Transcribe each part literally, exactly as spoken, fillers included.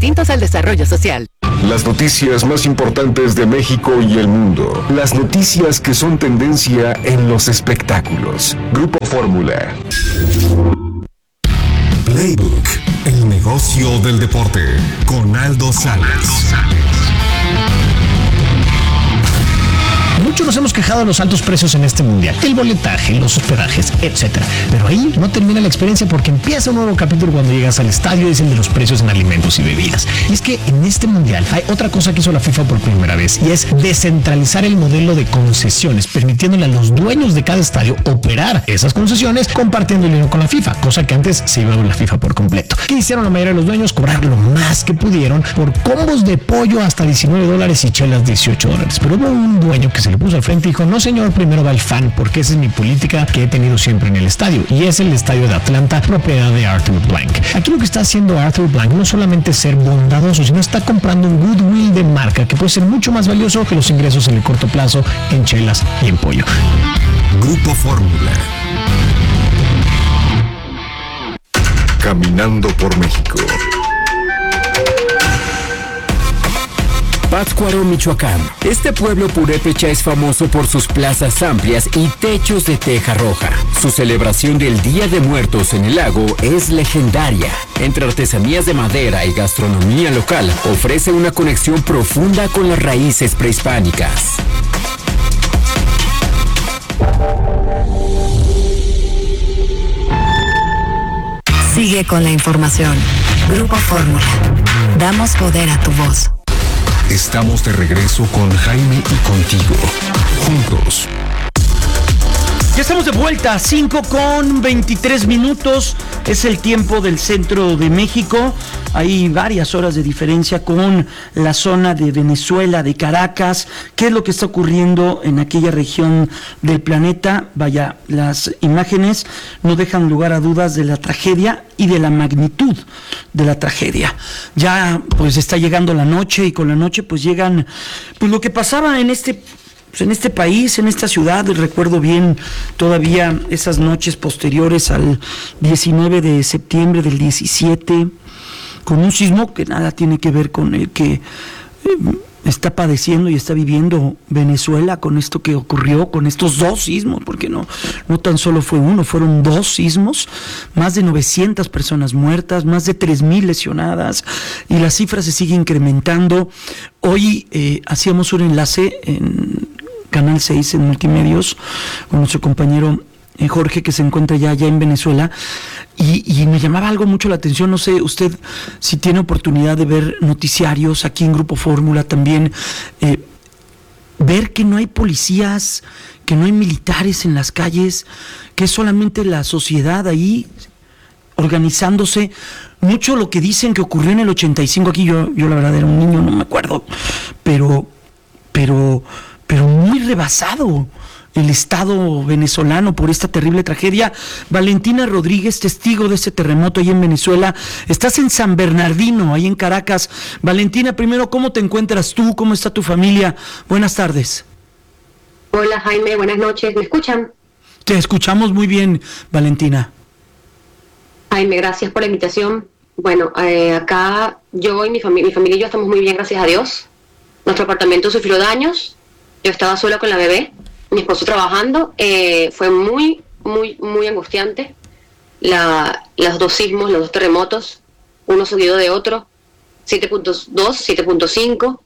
distintos al desarrollo social. Las noticias más importantes de México y el mundo. Las noticias que son tendencia en los espectáculos. Grupo Fórmula. Playbook, el negocio del deporte, con Aldo Salas. Muchos nos hemos quejado de los altos precios en este mundial, el boletaje, los hospedajes, etcétera. Pero ahí no termina la experiencia porque empieza un nuevo capítulo cuando llegas al estadio y es el de los precios en alimentos y bebidas. Y es que en este mundial hay otra cosa que hizo la FIFA por primera vez y es descentralizar el modelo de concesiones, permitiéndole a los dueños de cada estadio operar esas concesiones compartiendo el dinero con la FIFA, cosa que antes se iba a la FIFA por completo. ¿Qué hicieron la mayoría de los dueños? Cobrar lo más que pudieron por combos de pollo hasta diecinueve dólares y chelas dieciocho dólares. Pero hubo un dueño que se le puso al frente y dijo, no señor, primero va el fan, porque esa es mi política que he tenido siempre en el estadio, y es el estadio de Atlanta, propiedad de Arthur Blank. Aquí lo que está haciendo Arthur Blank no solamente es ser bondadoso, sino está comprando un goodwill de marca que puede ser mucho más valioso que los ingresos en el corto plazo en chelas y en pollo. Grupo Fórmula. Caminando por México. Pátzcuaro, Michoacán. Este pueblo purépecha es famoso por sus plazas amplias y techos de teja roja. Su celebración del Día de Muertos en el lago es legendaria. Entre artesanías de madera y gastronomía local, ofrece una conexión profunda con las raíces prehispánicas. Sigue con la información. Grupo Fórmula. Damos poder a tu voz. Estamos de regreso con Jaime y contigo. Juntos. Ya estamos de vuelta, cinco con veintitrés minutos, es el tiempo del centro de México. Hay varias horas de diferencia con la zona de Venezuela, de Caracas. ¿Qué es lo que está ocurriendo en aquella región del planeta? Vaya, las imágenes no dejan lugar a dudas de la tragedia y de la magnitud de la tragedia. Ya pues está llegando la noche y con la noche pues llegan pues lo que pasaba en este Pues en este país, en esta ciudad. Recuerdo bien todavía esas noches posteriores al diecinueve de septiembre del diecisiete, con un sismo que nada tiene que ver con el que eh, está padeciendo y está viviendo Venezuela, con esto que ocurrió, con estos dos sismos, porque no, no tan solo fue uno, fueron dos sismos, más de novecientas personas muertas, más de tres mil lesionadas, y la cifra se sigue incrementando. Hoy eh, hacíamos un enlace en Canal seis en Multimedios con nuestro compañero eh, Jorge, que se encuentra ya allá en Venezuela, y, y me llamaba algo mucho la atención. No sé usted si tiene oportunidad de ver noticiarios aquí en Grupo Fórmula también, eh, ver que no hay policías, que no hay militares en las calles, que es solamente la sociedad ahí organizándose. Mucho lo que dicen que ocurrió en el ochenta y cinco aquí, yo, yo la verdad era un niño, no me acuerdo, pero, pero, pero muy rebasado el Estado venezolano por esta terrible tragedia. Valentina Rodríguez, testigo de este terremoto ahí en Venezuela. Estás en San Bernardino, ahí en Caracas. Valentina, primero, ¿cómo te encuentras tú? ¿Cómo está tu familia? Buenas tardes. Hola Jaime, buenas noches. ¿Me escuchan? Te escuchamos muy bien, Valentina. Jaime, gracias por la invitación. Bueno, eh, acá yo y mi, fami- mi familia y yo estamos muy bien, gracias a Dios. Nuestro apartamento sufrió daños. Yo estaba sola con la bebé, mi esposo trabajando. Eh, fue muy, muy, muy angustiante. La, los dos sismos, los dos terremotos, uno seguido de otro, siete punto dos, siete punto cinco.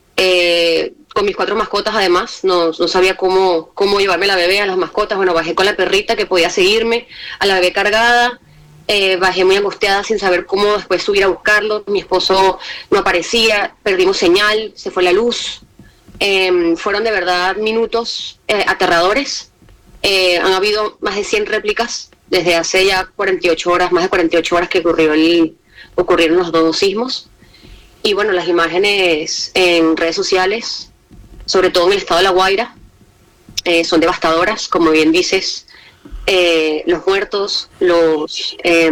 Eh, con mis cuatro mascotas además, no, no sabía cómo, cómo llevarme la bebé, a las mascotas. Bueno, bajé con la perrita que podía seguirme, a la bebé cargada. Eh, bajé muy angustiada sin saber cómo después subir a buscarlo. Mi esposo no aparecía, perdimos señal, se fue la luz. Eh, fueron de verdad minutos eh, aterradores. Eh, han habido más de cien réplicas desde hace ya cuarenta y ocho horas, más de cuarenta y ocho horas que ocurrió el, ocurrieron los dos sismos. Y bueno, las imágenes en redes sociales, sobre todo en el estado de La Guaira, eh, son devastadoras, como bien dices. Eh, los muertos, los eh,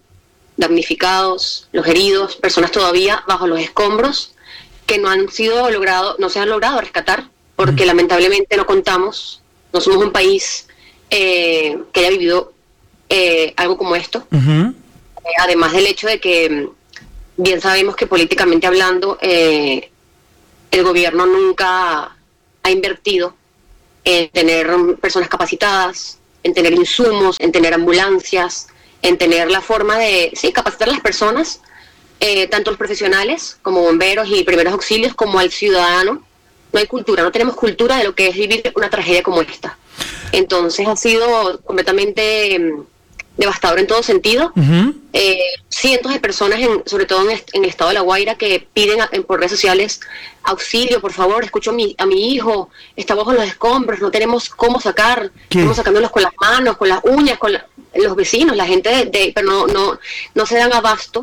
damnificados, los heridos, personas todavía bajo los escombros que no han sido logrado, no se han logrado rescatar, porque uh-huh. lamentablemente no contamos, no somos un país eh, que haya vivido eh, algo como esto. Uh-huh. Eh, además del hecho de que bien sabemos que políticamente hablando, eh, el gobierno nunca ha invertido en tener personas capacitadas, en tener insumos, en tener ambulancias, en tener la forma de, sí, capacitar a las personas, eh, tanto los profesionales como bomberos y primeros auxilios, como al ciudadano. No hay cultura, no tenemos cultura de lo que es vivir una tragedia como esta. Entonces ha sido completamente eh, devastador en todo sentido. Uh-huh. Eh, cientos de personas, en, sobre todo en, en el estado de La Guaira, que piden a, en, por redes sociales auxilio, por favor, escucho a mi, a mi hijo, está bajo los escombros, no tenemos cómo sacar, ¿Qué? Estamos sacándolos con las manos, con las uñas, con la, los vecinos, la gente, de, de, pero no, no, no se dan abasto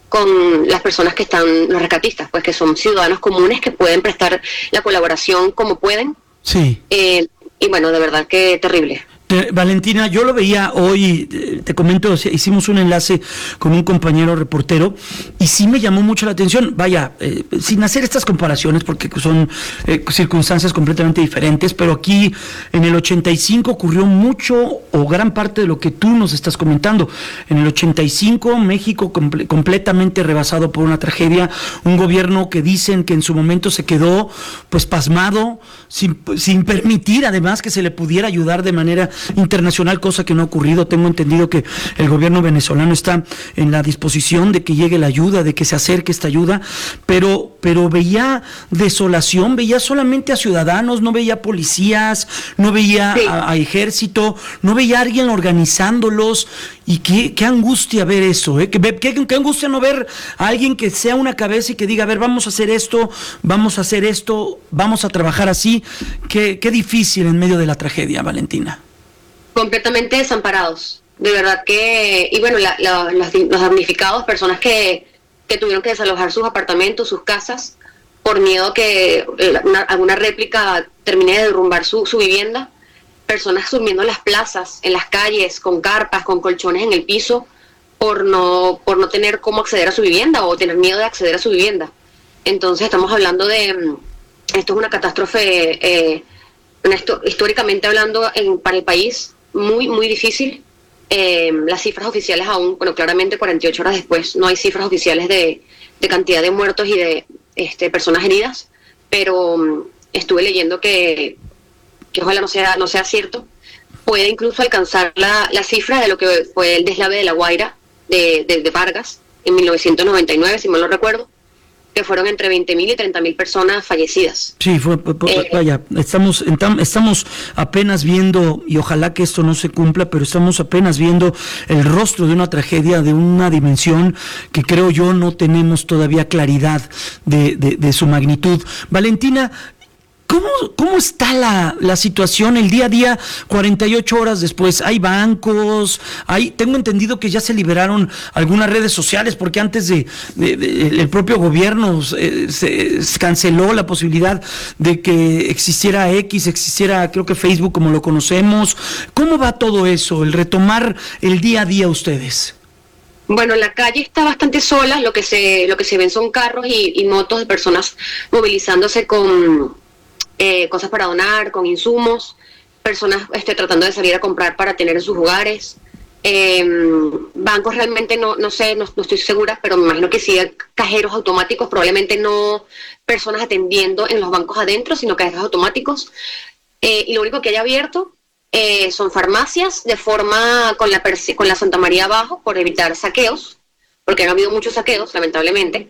con las personas que están, los rescatistas, pues que son ciudadanos comunes que pueden prestar la colaboración como pueden. Sí. Eh, y bueno, de verdad que terrible. Eh, Valentina, yo lo veía hoy, eh, te comento, o sea, hicimos un enlace con un compañero reportero y sí me llamó mucho la atención, vaya, eh, sin hacer estas comparaciones porque son eh, circunstancias completamente diferentes, pero aquí en el ochenta y cinco ocurrió mucho o gran parte de lo que tú nos estás comentando. En el ochenta y cinco México comple- completamente rebasado por una tragedia, un gobierno que dicen que en su momento se quedó pues pasmado, sin, sin permitir además que se le pudiera ayudar de manera internacional, cosa que no ha ocurrido. Tengo entendido que el gobierno venezolano está en la disposición de que llegue la ayuda, de que se acerque esta ayuda, pero, pero veía desolación, veía solamente a ciudadanos, no veía policías, no veía sí. a, a ejército, no veía a alguien organizándolos, y qué, qué angustia ver eso, ¿eh? Qué, qué, qué angustia no ver a alguien que sea una cabeza y que diga, a ver, vamos a hacer esto, vamos a hacer esto, vamos a trabajar así. Qué, qué difícil en medio de la tragedia, Valentina. Completamente desamparados, de verdad que, y bueno, la, la, los, los damnificados, personas que, que tuvieron que desalojar sus apartamentos, sus casas, por miedo a que una, alguna réplica termine de derrumbar su, su vivienda, personas durmiendo en las plazas, en las calles, con carpas, con colchones en el piso, por no, por no tener cómo acceder a su vivienda o tener miedo de acceder a su vivienda. Entonces estamos hablando de, esto es una catástrofe, eh, esto, históricamente hablando en, para el país, muy, muy difícil. Eh, las cifras oficiales aún, bueno, claramente cuarenta y ocho horas después no hay cifras oficiales de, de cantidad de muertos y de este, personas heridas, pero um, estuve leyendo que, que ojalá no sea, no sea cierto, puede incluso alcanzar la, la cifra de lo que fue el deslave de La Guaira de, de, de Vargas en mil novecientos noventa y nueve, si mal no recuerdo, que fueron entre veinte mil y treinta mil personas fallecidas. Sí, fue, eh, vaya, estamos, estamos apenas viendo, y ojalá que esto no se cumpla, pero estamos apenas viendo el rostro de una tragedia de una dimensión que creo yo no tenemos todavía claridad de, de, de su magnitud. Valentina, ¿Cómo, ¿Cómo está la, la situación el día a día, cuarenta y ocho horas después? ¿Hay bancos? Hay, tengo entendido que ya se liberaron algunas redes sociales, porque antes de, de, de el propio gobierno eh, se, se canceló la posibilidad de que existiera X, existiera creo que Facebook como lo conocemos. ¿Cómo va todo eso, el retomar el día a día ustedes? Bueno, la calle está bastante sola, lo que se, lo que se ven son carros y, y motos de personas movilizándose con... Eh, cosas para donar, con insumos, personas este, tratando de salir a comprar para tener en sus hogares. Eh, bancos realmente no, no sé, no, no estoy segura, pero me imagino que sí, cajeros automáticos, probablemente no personas atendiendo en los bancos adentro, sino cajeros automáticos. Eh, y lo único que hay abierto eh, son farmacias de forma con la, con la Santa María abajo, por evitar saqueos, porque han habido muchos saqueos, lamentablemente.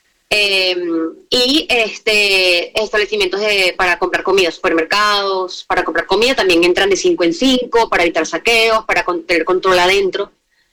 Eh, y este establecimientos de, para comprar comida, supermercados, para comprar comida también entran de cinco en cinco para evitar saqueos, para con, tener control adentro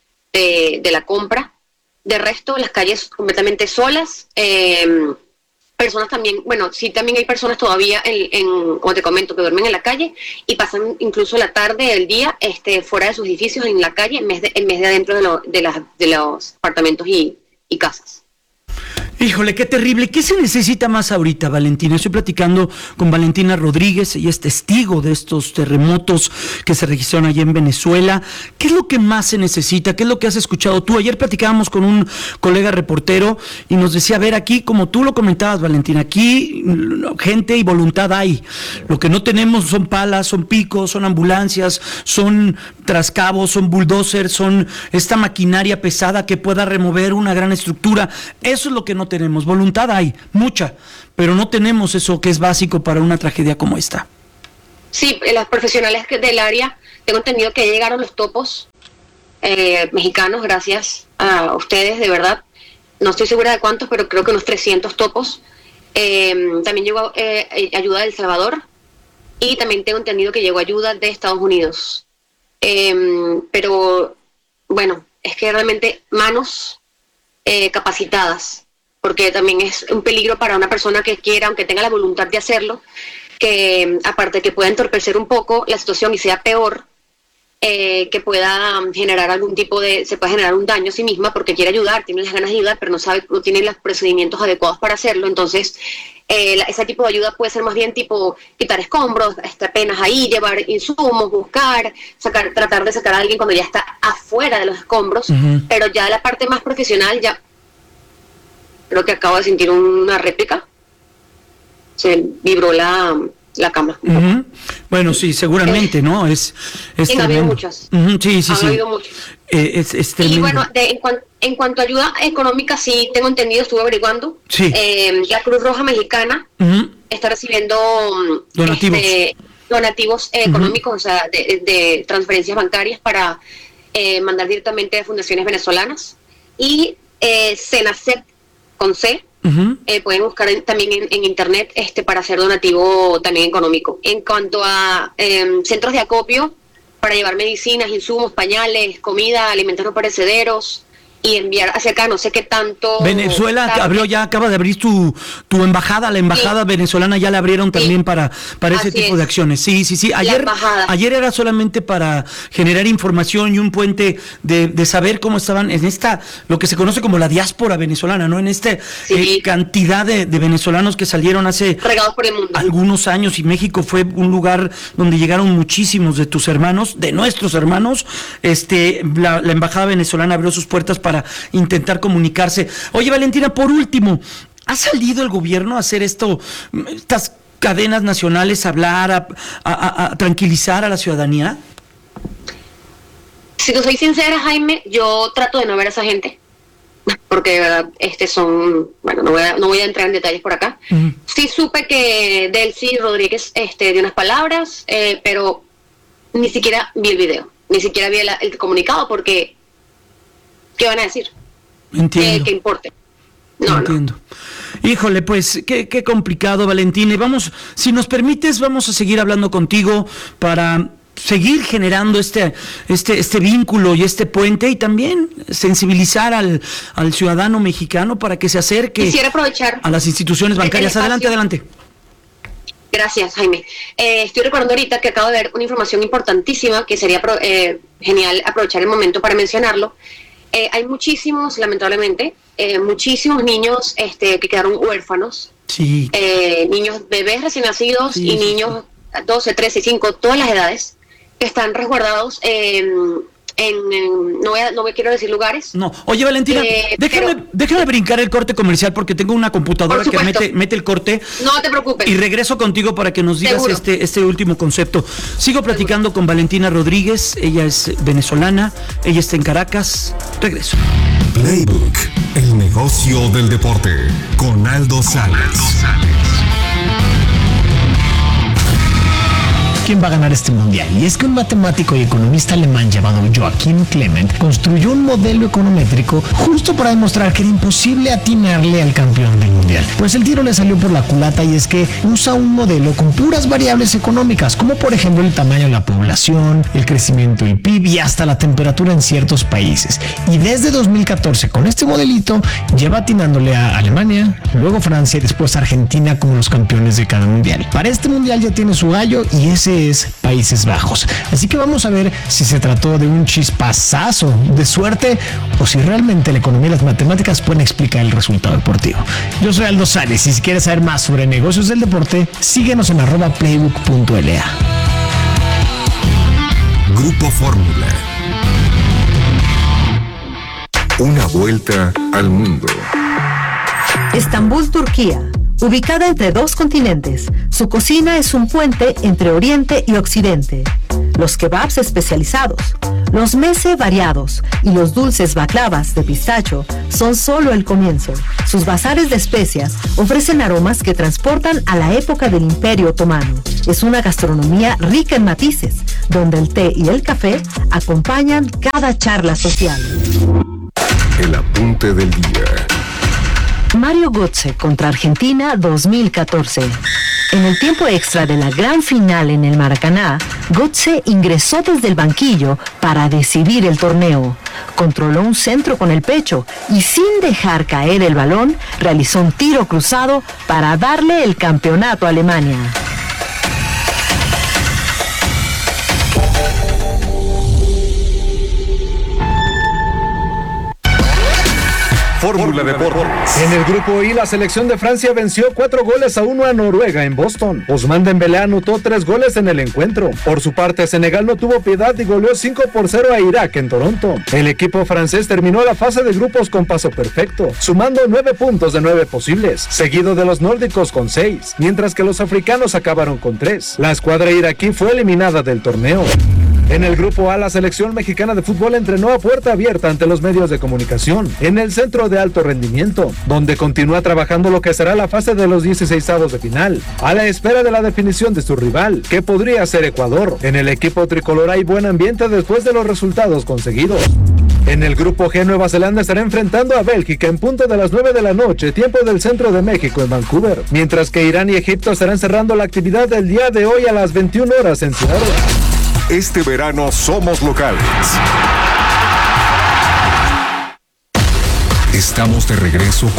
de, de la compra. De resto, las calles completamente solas. Eh, personas también, bueno, sí también hay personas todavía, en, en, como te comento, que duermen en la calle y pasan incluso la tarde, el día, este, fuera de sus edificios, en la calle, en vez de, en vez de adentro de, lo, de, las, de los apartamentos y, y casas. Híjole, qué terrible. ¿Qué se necesita más ahorita, Valentina? Estoy platicando con Valentina Rodríguez, ella es testigo de estos terremotos que se registraron allá en Venezuela. ¿Qué es lo que más se necesita? ¿Qué es lo que has escuchado tú? Ayer platicábamos con un colega reportero y nos decía, a ver, aquí, como tú lo comentabas, Valentina, aquí gente y voluntad hay. Lo que no tenemos son palas, son picos, son ambulancias, son trascabos, son bulldozers, son esta maquinaria pesada que pueda remover una gran estructura. Eso es lo que no tenemos. Voluntad hay, mucha, pero no tenemos eso que es básico para una tragedia como esta. Sí, los profesionales del área, tengo entendido que llegaron los topos eh, mexicanos, gracias a ustedes, de verdad. No estoy segura de cuántos, pero creo que unos trescientos topos. Eh, también llegó eh, ayuda de El Salvador y también tengo entendido que llegó ayuda de Estados Unidos. Eh, pero, bueno, es que realmente manos eh, capacitadas, porque también es un peligro para una persona que quiera, aunque tenga la voluntad de hacerlo, que aparte de que pueda entorpecer un poco la situación y sea peor, eh, que pueda generar algún tipo de, se puede generar un daño a sí misma porque quiere ayudar, tiene las ganas de ayudar, pero no sabe, no tiene los procedimientos adecuados para hacerlo. Entonces, eh, la, ese tipo de ayuda puede ser más bien tipo quitar escombros, estar apenas ahí, llevar insumos, buscar, sacar, tratar de sacar a alguien cuando ya está afuera de los escombros, uh-huh. Pero ya la parte más profesional ya... Creo que acabo de sentir una réplica. Se vibró la, la cama. Uh-huh. Bueno, sí, seguramente, eh, ¿no? Es, es sí, ha habido muchas. Uh-huh. Sí, sí, ha sí. Ha habido muchas. Eh, es, es y bueno, de, en, cuan, en cuanto a ayuda económica, sí, tengo entendido, estuve averiguando. Sí. Eh, la Cruz Roja Mexicana uh-huh. está recibiendo donativos, este, donativos eh, uh-huh. económicos, o sea, de, de transferencias bancarias para eh, mandar directamente a fundaciones venezolanas. Y eh, Senacet, con C, uh-huh. eh, pueden buscar en, también en, en internet este para hacer donativo también económico. En cuanto a eh, centros de acopio para llevar medicinas, insumos, pañales, comida, alimentos no perecederos y enviar hacia acá, no sé qué tanto... Venezuela tarde. abrió ya, acaba de abrir tu, tu embajada, la embajada sí. venezolana ya la abrieron también sí. para, para ese tipo es. de acciones. Sí, sí, sí. Ayer, ayer era solamente para generar información y un puente de, de saber cómo estaban en esta, lo que se conoce como la diáspora venezolana, ¿no? En esta sí. eh, cantidad de, de venezolanos que salieron hace regados por el mundo. algunos años y México fue un lugar donde llegaron muchísimos de tus hermanos, de nuestros hermanos. Este, la, la embajada venezolana abrió sus puertas para para intentar comunicarse. Oye, Valentina, por último, ¿ha salido el gobierno a hacer esto, estas cadenas nacionales, a hablar, a, a, a tranquilizar a la ciudadanía? Si te soy sincera, Jaime, yo trato de no ver a esa gente, porque de verdad, este son, bueno, no voy a, no voy a entrar en detalles por acá. Uh-huh. Sí supe que Delcy Rodríguez este, dio unas palabras, eh, pero ni siquiera vi el video, ni siquiera vi el, el comunicado, porque ¿qué van a decir? Entiendo. Eh, que importe. No, Entiendo. No. Híjole, pues qué, qué complicado, Valentina. Y vamos, si nos permites, vamos a seguir hablando contigo para seguir generando este, este, este vínculo y este puente y también sensibilizar al, al ciudadano mexicano para que se acerque Quisiera aprovechar a las instituciones bancarias. Adelante, adelante. Gracias, Jaime. Eh, estoy recordando ahorita que acabo de ver una información importantísima que sería pro, eh, genial aprovechar el momento para mencionarlo. Eh, hay muchísimos, lamentablemente, eh, muchísimos niños este, que quedaron huérfanos. Sí. Eh, niños, bebés recién nacidos sí, y sí, niños sí. doce, trece, cinco, todas las edades, que están resguardados en... En, en, no, voy a, no me quiero decir lugares. No. Oye, Valentina, eh, déjame, pero, déjame brincar el corte comercial porque tengo una computadora que mete, mete el corte. No te preocupes. Y regreso contigo para que nos digas este, este último concepto. Sigo platicando Seguro. con Valentina Rodríguez. Ella es venezolana. Ella está en Caracas. Regreso. Playbook, el negocio del deporte. Con Aldo Salas. ¿Quién va a ganar este mundial? Y es que un matemático y economista alemán llamado Joachim Clement construyó un modelo econométrico justo para demostrar que era imposible atinarle al campeón del mundial. mundial. Pues el tiro le salió por la culata y es que usa un modelo con puras variables económicas, como por ejemplo el tamaño de la población, el crecimiento del P I B y hasta la temperatura en ciertos países. Y desde dos mil catorce con este modelito lleva atinándole a Alemania, luego Francia y después Argentina como los campeones de cada mundial. Para este mundial ya tiene su gallo y ese es Países Bajos. Así que vamos a ver si se trató de un chispazazo de suerte o si realmente la economía y las matemáticas pueden explicar el resultado deportivo. Yo soy Aldo Sales y si quieres saber más sobre negocios del deporte, síguenos en arroba playbook punto l a. Grupo Fórmula. Una vuelta al mundo. Estambul, Turquía. Ubicada entre dos continentes, su cocina es un puente entre Oriente y Occidente. Los kebabs especializados, los meze variados y los dulces baklavas de pistacho son solo el comienzo. Sus bazares de especias ofrecen aromas que transportan a la época del Imperio Otomano. Es una gastronomía rica en matices, donde el té y el café acompañan cada charla social. El apunte del día. Mario Götze contra Argentina dos mil catorce. En el tiempo extra de la gran final en el Maracaná, Götze ingresó desde el banquillo para decidir el torneo. Controló un centro con el pecho y sin dejar caer el balón, realizó un tiro cruzado para darle el campeonato a Alemania. Fórmula Deportes. En el grupo I, la selección de Francia venció cuatro goles a uno a Noruega en Boston. Ousmane Dembélé anotó tres goles en el encuentro. Por su parte, Senegal no tuvo piedad y goleó cinco por cero a Irak en Toronto. El equipo francés terminó la fase de grupos con paso perfecto, sumando nueve puntos de nueve posibles, seguido de los nórdicos con seis, mientras que los africanos acabaron con tres. La escuadra iraquí fue eliminada del torneo. En el grupo A, la selección mexicana de fútbol entrenó a puerta abierta ante los medios de comunicación en el centro de alto rendimiento, donde continúa trabajando lo que será la fase de los dieciseisavos de final, a la espera de la definición de su rival, que podría ser Ecuador. En el equipo tricolor hay buen ambiente después de los resultados conseguidos. En el grupo G, Nueva Zelanda estará enfrentando a Bélgica en punto de las nueve de la noche, tiempo del centro de México en Vancouver, mientras que Irán y Egipto estarán cerrando la actividad del día de hoy a las veintiuna horas en Seattle. Este verano somos locales. Estamos de regreso con